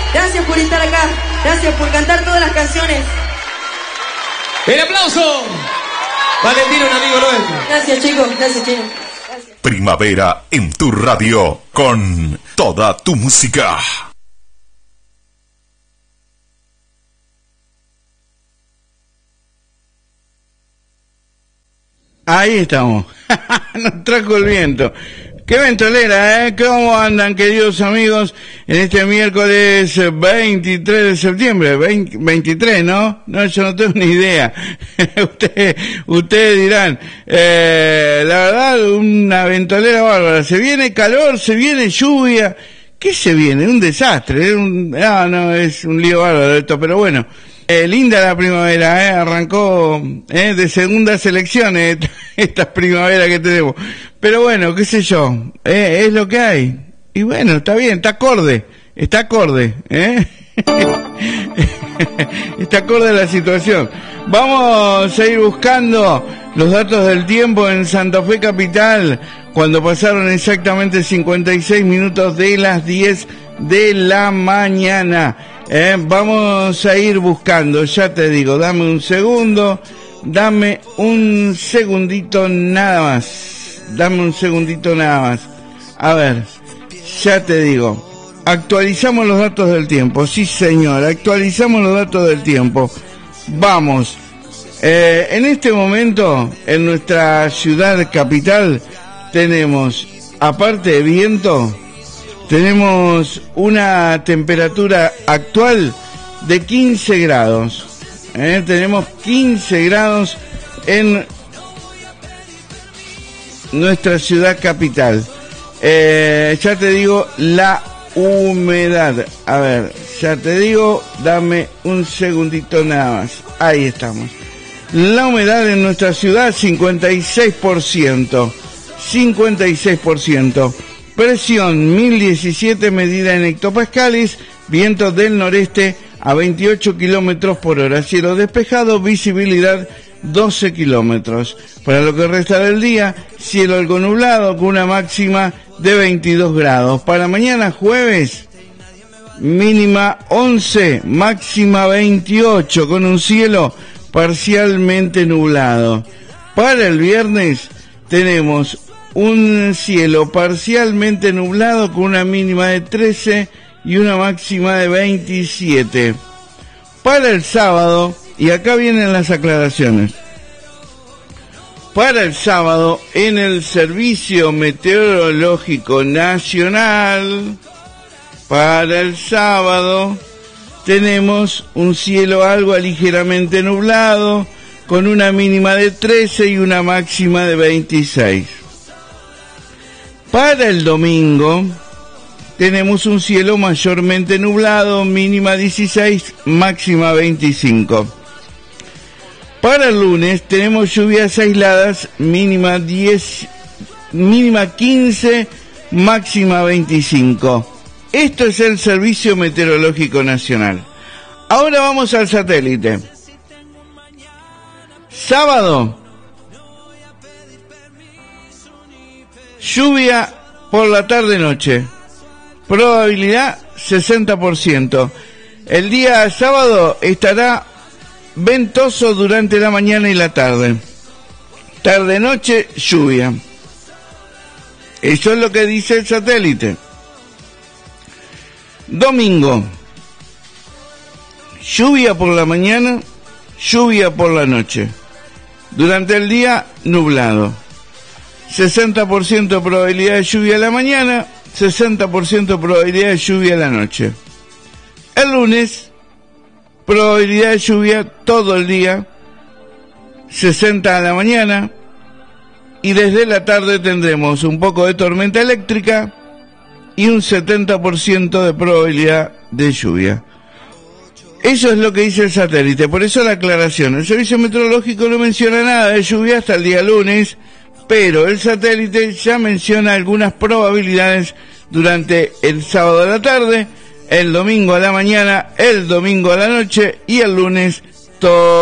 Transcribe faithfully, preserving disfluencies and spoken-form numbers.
Gracias por estar acá. Gracias por cantar todas las canciones. ¡El aplauso! Valentín, un amigo nuestro. Gracias, chicos. Gracias, chicos. Gracias. Primavera en tu radio con toda tu música. Ahí estamos. Nos trajo el viento. Qué ventolera, ¿eh? ¿Cómo andan, queridos amigos? En este miércoles veintitrés de septiembre. veinte, veintitrés, ¿no? No, yo no tengo ni idea. ustedes, ustedes dirán. Eh, la verdad, una ventolera bárbara. Se viene calor, se viene lluvia. ¿Qué se viene? Un desastre. Un, ah, no, es un lío bárbaro esto, pero bueno. Eh, linda la primavera, eh, arrancó eh, de segunda selección eh, esta primavera que tenemos. Pero bueno, qué sé yo, eh, es lo que hay. Y bueno, está bien, está acorde, está acorde, eh. Está acorde a la situación. Vamos a ir buscando los datos del tiempo en Santa Fe Capital, cuando pasaron exactamente cincuenta y seis minutos de las diez de la mañana. Eh, vamos a ir buscando, ya te digo, dame un segundo, dame un segundito nada más, dame un segundito nada más. A ver, ya te digo, actualizamos los datos del tiempo, sí señor, actualizamos los datos del tiempo. Vamos, eh, en este momento, en nuestra ciudad capital, tenemos, aparte de viento, tenemos una temperatura actual de quince grados. ¿eh? Tenemos quince grados en nuestra ciudad capital. Eh, ya te digo la humedad. A ver, ya te digo, dame un segundito nada más. Ahí estamos. La humedad en nuestra ciudad, cincuenta y seis por ciento. cincuenta y seis por ciento. Presión mil diecisiete medida en hectopascales, viento del noreste a veintiocho kilómetros por hora, cielo despejado, visibilidad doce kilómetros. Para lo que resta del día, cielo algo nublado con una máxima de veintidós grados. Para mañana jueves, mínima once, máxima veintiocho, con un cielo parcialmente nublado. Para el viernes tenemos un cielo parcialmente nublado con una mínima de trece y una máxima de veintisiete. Para el sábado, y acá vienen las aclaraciones. Para el sábado, en el Servicio Meteorológico Nacional, para el sábado, tenemos un cielo algo ligeramente nublado con una mínima de trece y una máxima de veintiséis. Para el domingo tenemos un cielo mayormente nublado, mínima dieciséis, máxima veinticinco. Para el lunes tenemos lluvias aisladas, mínima diez, mínima quince, máxima veinticinco. Esto es el Servicio Meteorológico Nacional. Ahora vamos al satélite. Sábado, lluvia por la tarde-noche, probabilidad sesenta por ciento. El día sábado estará ventoso durante la mañana y la tarde. Tarde-noche, lluvia. Eso es lo que dice el satélite. Domingo, lluvia por la mañana, lluvia por la noche. Durante el día, nublado. sesenta por ciento probabilidad de lluvia a la mañana, sesenta por ciento probabilidad de lluvia a la noche. El lunes, probabilidad de lluvia todo el día, sesenta a la mañana, y desde la tarde tendremos un poco de tormenta eléctrica y un setenta por ciento de probabilidad de lluvia. Eso es lo que dice el satélite, por eso la aclaración. El servicio meteorológico no menciona nada de lluvia hasta el día lunes, pero el satélite ya menciona algunas probabilidades durante el sábado a la tarde, el domingo a la mañana, el domingo a la noche y el lunes todo.